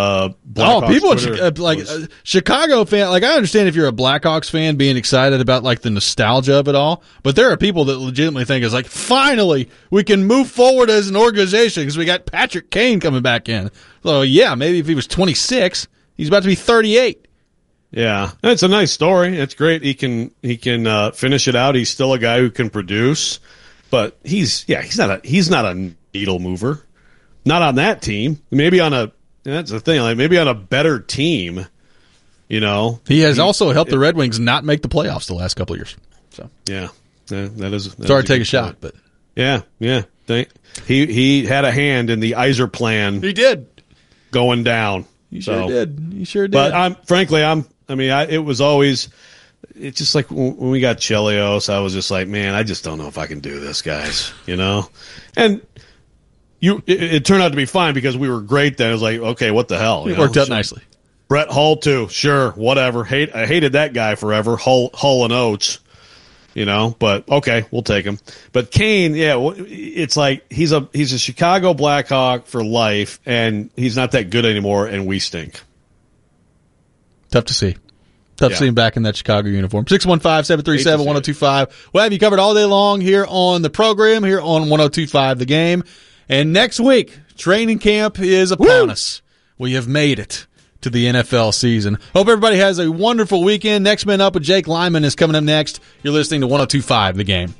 People Chicago fan. Like I understand if you're a Blackhawks fan being excited about like the nostalgia of it all, but there are people that legitimately think it's like finally we can move forward as an organization because we got Patrick Kane coming back in. So yeah, maybe if he was 26, he's about to be 38. Yeah, it's a nice story. It's great. He can finish it out. He's still a guy who can produce, but he's not a needle mover. Not on that team. Maybe that's the thing. Like maybe on a better team, you know. He has also helped the Red Wings not make the playoffs the last couple of years. So yeah, that is. Sorry to take a shot, but yeah. He had a hand in the Iser plan. He did going down. He sure did. But it was always. It's just like when we got Chelios, I was just like, man, I just don't know if I can do this, guys. You know, and. It turned out to be fine because we were great then. It was like, okay, what the hell? It worked out nicely. Brett Hull, too. Sure, whatever. I hated that guy forever. Hull and Oates, you know, but okay, we'll take him. But Kane, yeah, it's like he's a Chicago Blackhawk for life, and he's not that good anymore, and we stink. Tough to see. To see him back in that Chicago uniform. 615-737-1025. We'll have you covered all day long here on the program, here on 1025 The Game. And next week, training camp is upon us. We have made it to the NFL season. Hope everybody has a wonderful weekend. Next Man Up with Jake Lyman is coming up next. You're listening to 1025 The Game.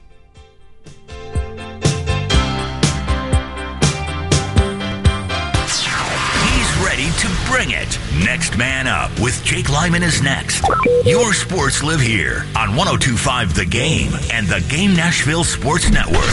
He's ready to bring it. Next Man Up with Jake Lyman is next. Your sports live here on 1025 The Game and the Game Nashville Sports Network.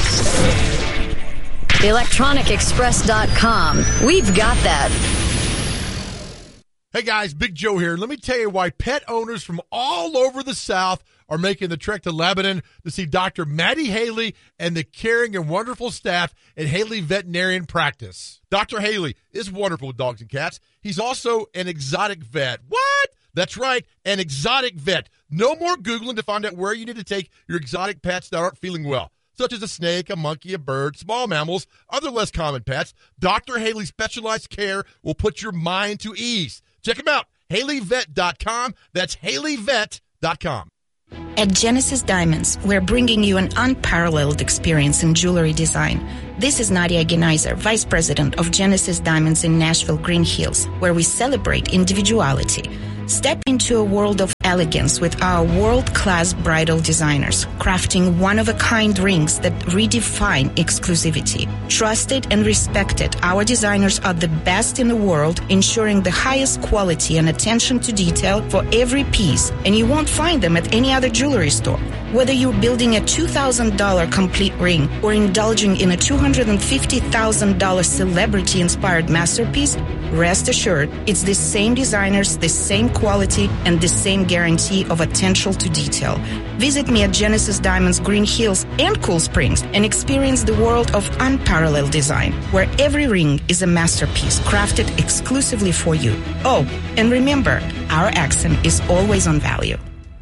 ElectronicExpress.com. We've got that. Hey guys, Big Joe here. Let me tell you why pet owners from all over the South are making the trek to Lebanon to see Dr. Maddie Haley and the caring and wonderful staff at Haley Veterinarian Practice. Dr. Haley is wonderful with dogs and cats. He's also an exotic vet. What? That's right, an exotic vet. No more Googling to find out where you need to take your exotic pets that aren't feeling well, such as a snake, a monkey, a bird, small mammals, other less common pets. Dr. Haley's specialized care will put your mind to ease. Check him out, HaleyVet.com. That's HaleyVet.com. At Genesis Diamonds, we're bringing you an unparalleled experience in jewelry design. This is Nadia Geneiser, Vice President of Genesis Diamonds in Nashville, Green Hills, where we celebrate individuality. Step into a world of elegance with our world-class bridal designers, crafting one-of-a-kind rings that redefine exclusivity. Trusted and respected, our designers are the best in the world, ensuring the highest quality and attention to detail for every piece, and you won't find them at any other jewelry store. Whether you're building a $2,000 complete ring or indulging in a $250,000 celebrity-inspired masterpiece, rest assured, it's the same designers, the same quality, and the same guarantee of attention to detail. Visit me at Genesis Diamonds Green Hills and Cool Springs and experience the world of unparalleled design, where every ring is a masterpiece crafted exclusively for you. Oh, and remember, our accent is always on value.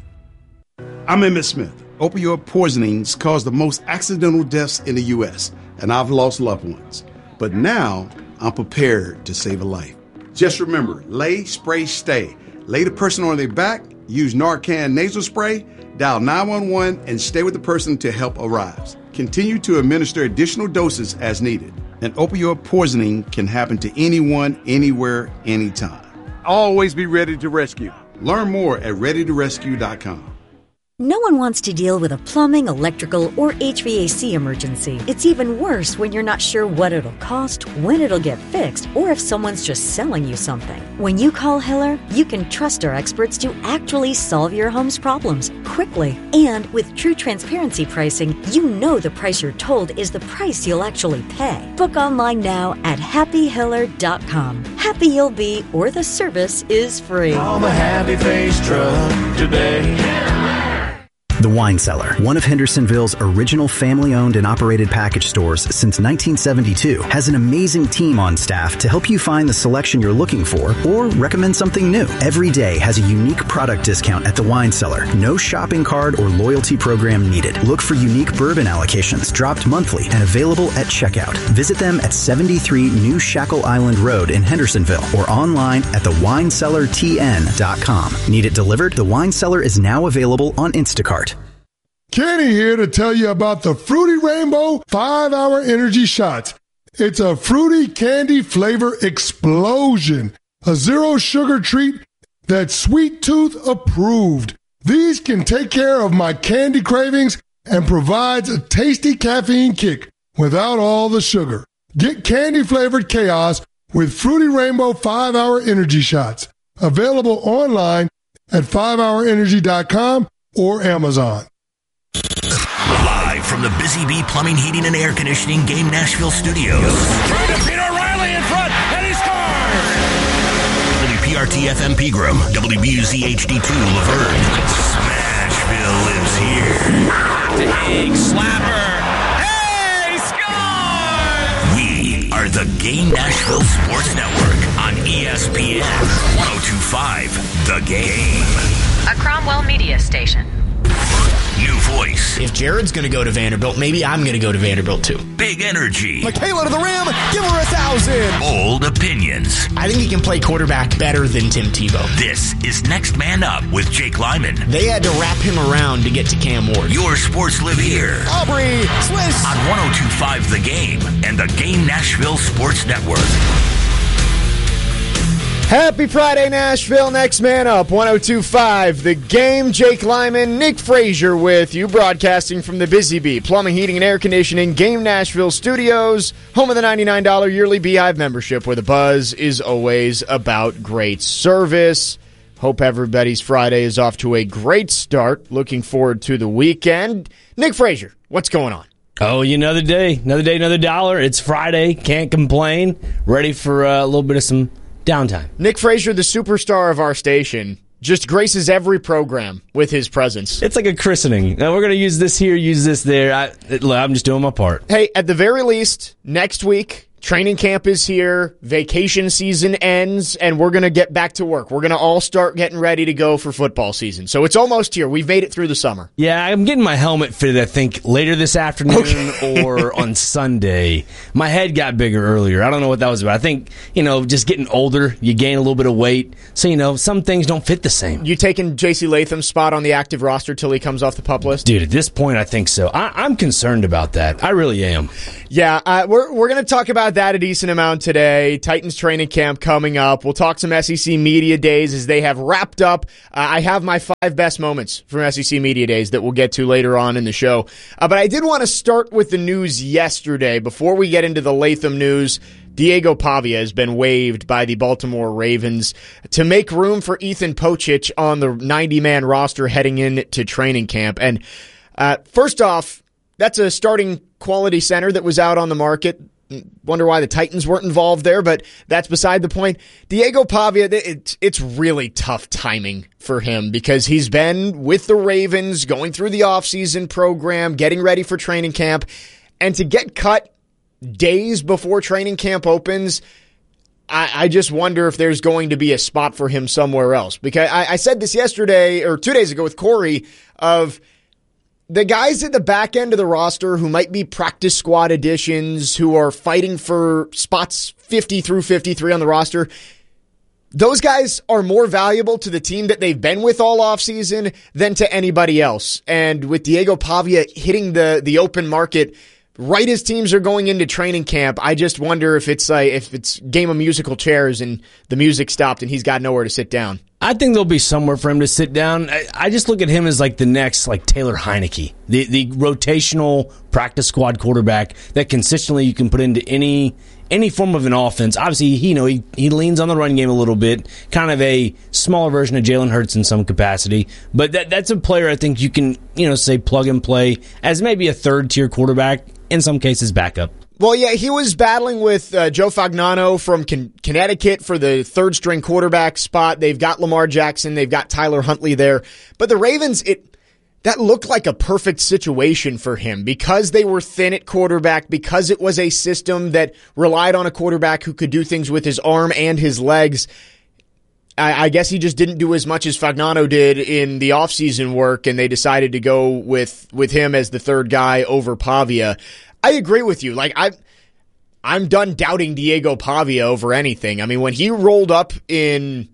I'm Emmett Smith. Opioid poisonings cause the most accidental deaths in the U.S., and I've lost loved ones. But now, I'm prepared to save a life. Just remember, lay, spray, stay. Lay the person on their back, use Narcan nasal spray, dial 911, and stay with the person until help arrives. Continue to administer additional doses as needed. And opioid poisoning can happen to anyone, anywhere, anytime. Always be ready to rescue. Learn more at readytorescue.com. No one wants to deal with a plumbing, electrical, or HVAC emergency. It's even worse when you're not sure what it'll cost, when it'll get fixed, or if someone's just selling you something. When you call Hiller, you can trust our experts to actually solve your home's problems quickly. And with true transparency pricing, you know the price you're told is the price you'll actually pay. Book online now at happyhiller.com. Happy you'll be, or the service is free. Call the Happy Face Truck today. The Wine Cellar, one of Hendersonville's original family-owned and operated package stores since 1972, has an amazing team on staff to help you find the selection you're looking for or recommend something new. Every day has a unique product discount at the Wine Cellar. No shopping card or loyalty program needed. Look for unique bourbon allocations dropped monthly and available at checkout. Visit them at 73 New Shackle Island Road in Hendersonville or online at thewinecellartn.com. Need it delivered? The Wine Cellar is now available on Instacart. Kenny here to tell you about the Fruity Rainbow 5-Hour Energy Shots. It's a fruity candy flavor explosion. A zero sugar treat that's Sweet Tooth approved. These can take care of my candy cravings and provides a tasty caffeine kick without all the sugar. Get candy flavored chaos with Fruity Rainbow 5-Hour Energy Shots. Available online at 5hourenergy.com or Amazon. Live from the Busy Bee Plumbing, Heating, and Air Conditioning Game Nashville studios. Trying to beat O'Reilly in front, and he scores! WPRT-FM Pegram, WBUZ HD2 Laverne. Smashville lives here. Big slapper. Hey, scores! We are the Game Nashville Sports Network on ESPN 102.5 The Game. A Cromwell Media Station. New voice. If Jared's going to go to Vanderbilt, maybe I'm going to go to Vanderbilt too. Big energy. Michaela to the rim. Give her 1,000. Bold opinions. I think he can play quarterback better than Tim Tebow. This is Next Man Up with Jake Lyman. They had to wrap him around to get to Cam Ward. Your sports live here. Aubrey, Swiss. On 102.5 The Game and the Game Nashville Sports Network. Happy Friday, Nashville. Next Man Up, 102.5 The Game. Jake Lyman, Nick Frazier with you, broadcasting from the Busy Bee Plumbing, Heating, and Air Conditioning Game Nashville Studios, home of the $99 yearly Beehive membership, where the buzz is always about great service. Hope everybody's Friday is off to a great start. Looking forward to the weekend. Nick Frazier, what's going on? Oh, another day, another dollar. It's Friday. Can't complain. Ready for a little bit of some Downtime. Nick Frazier, the superstar of our station, just graces every program with his presence. It's like a christening. Now, we're going to use this here, use this there. I'm just doing my part. Hey, at the very least, next week, training camp is here, vacation season ends, and we're going to get back to work. We're going to all start getting ready to go for football season. So it's almost here. We've made it through the summer. Yeah, I'm getting my helmet fitted, I think, later this afternoon or on Sunday. My head got bigger earlier. I don't know what that was about. I think, just getting older, you gain a little bit of weight. So, some things don't fit the same. You taking J.C. Latham's spot on the active roster till he comes off the PUP list? Dude, at this point, I think so. I'm concerned about that. I really am. Yeah, we're going to talk about that a decent amount today. Titans training camp coming up. We'll talk some SEC Media Days as they have wrapped up. I have my 5 best moments from SEC Media Days that we'll get to later on in the show. But I did want to start with the news yesterday. Before we get into the Latham news, Diego Pavia has been waived by the Baltimore Ravens to make room for Ethan Pocic on the 90-man roster heading into training camp. And first off, that's a starting quality center that was out on the market. Wonder why the Titans weren't involved there, but that's beside the point. Diego Pavia, it's really tough timing for him because he's been with the Ravens going through the offseason program, getting ready for training camp, and to get cut days before training camp opens, I just wonder if there's going to be a spot for him somewhere else. Because I said this yesterday or 2 days ago with Corey of the guys at the back end of the roster who might be practice squad additions, who are fighting for spots 50 through 53 on the roster, those guys are more valuable to the team that they've been with all offseason than to anybody else. And with Diego Pavia hitting the open market right as teams are going into training camp, I just wonder if it's game of musical chairs and the music stopped and he's got nowhere to sit down. I think there'll be somewhere for him to sit down. I just look at him as like the next Taylor Heineke, the rotational practice squad quarterback that consistently you can put into any form of an offense. Obviously, he leans on the run game a little bit, kind of a smaller version of Jalen Hurts in some capacity. But that's a player I think you can say plug and play as maybe a third-tier quarterback, in some cases backup. Well, yeah, he was battling with Joe Fagnano from Connecticut for the third-string quarterback spot. They've got Lamar Jackson. They've got Tyler Huntley there. But the Ravens, that looked like a perfect situation for him because they were thin at quarterback, because it was a system that relied on a quarterback who could do things with his arm and his legs. I guess he just didn't do as much as Fagnano did in the offseason work, and they decided to go with him as the third guy over Pavia. I agree with you. I'm done doubting Diego Pavia over anything. I mean, when he rolled up in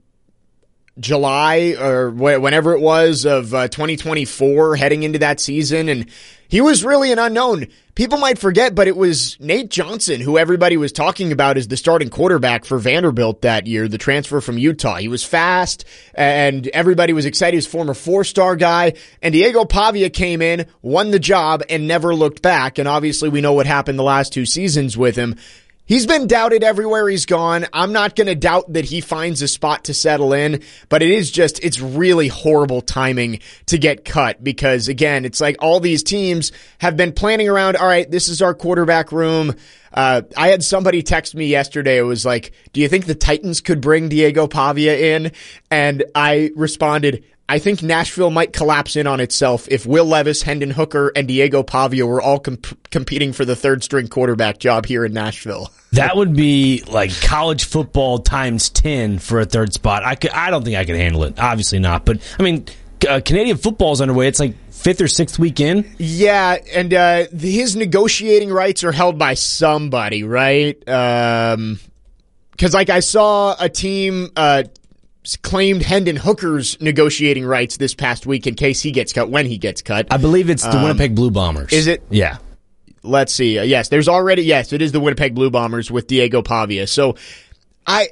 July or whenever it was of 2024 heading into that season, and he was really an unknown. People might forget, but it was Nate Johnson who everybody was talking about as the starting quarterback for Vanderbilt that year, the transfer from Utah. He was fast, and everybody was excited. He was a former 4-star guy, and Diego Pavia came in, won the job, and never looked back, and obviously we know what happened the last 2 seasons with him. He's been doubted everywhere he's gone. I'm not going to doubt that he finds a spot to settle in, but it's really horrible timing to get cut because, again, it's like all these teams have been planning around, all right, this is our quarterback room. I had somebody text me yesterday. It was like, do you think the Titans could bring Diego Pavia in? And I responded, I think Nashville might collapse in on itself if Will Levis, Hendon Hooker, and Diego Pavia were all competing for the third-string quarterback job here in Nashville. That would be like college football times 10 for a third spot. I don't think I could handle it. Obviously not. But, I mean, Canadian football is underway. It's like 5th or 6th week in. Yeah, and his negotiating rights are held by somebody, right? Because, I saw a team claimed Hendon Hooker's negotiating rights this past week in case he gets cut, when he gets cut. I believe it's the Winnipeg Blue Bombers. Is it? Yeah. Let's see. Yes, it is the Winnipeg Blue Bombers with Diego Pavia. So I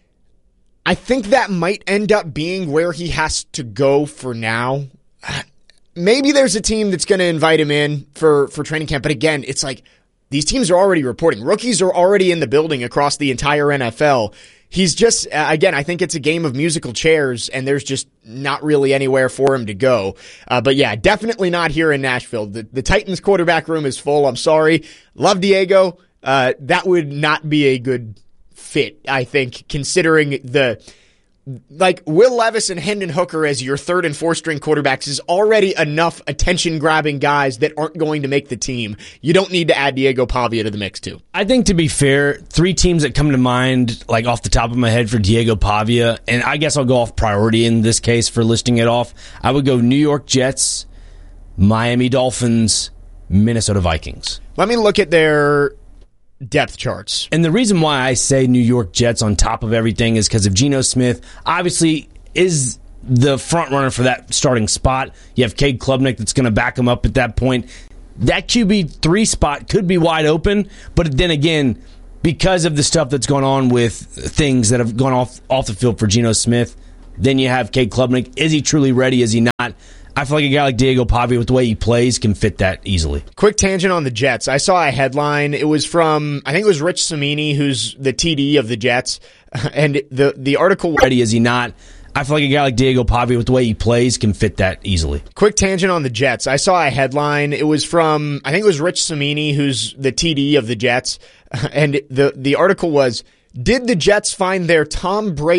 think that might end up being where he has to go for now. Maybe there's a team that's going to invite him in for training camp. But again, it's like these teams are already reporting. Rookies are already in the building across the entire NFL. He's just, again, I think it's a game of musical chairs, and there's just not really anywhere for him to go. But yeah, definitely not here in Nashville. The Titans quarterback room is full. I'm sorry. Love Diego. That would not be a good fit, I think, considering Will Levis and Hendon Hooker as your third and fourth string quarterbacks is already enough attention-grabbing guys that aren't going to make the team. You don't need to add Diego Pavia to the mix, too. I think, to be fair, 3 teams that come to mind, like off the top of my head for Diego Pavia, and I guess I'll go off priority in this case for listing it off. I would go New York Jets, Miami Dolphins, Minnesota Vikings. Let me look at their depth charts. And the reason why I say New York Jets on top of everything is because of Geno Smith obviously is the front runner for that starting spot. You have Cade Klubnik that's going to back him up at that point. That QB3 spot could be wide open, but then again, because of the stuff that's going on with things that have gone off the field for Geno Smith, then you have Cade Klubnik. Is he truly ready? Is he not? I feel like a guy like Diego Pavia, with the way he plays, can fit that easily. Quick tangent on the Jets. I saw a headline. It was from, I think it was Rich Cimini, who's the TD of the Jets. And the article... Ready, is he not? I feel like a guy like Diego Pavia, with the way he plays, can fit that easily. Quick tangent on the Jets. I saw a headline. It was from, I think it was Rich Cimini, who's the TD of the Jets. And the article was, did the Jets find their Tom Brady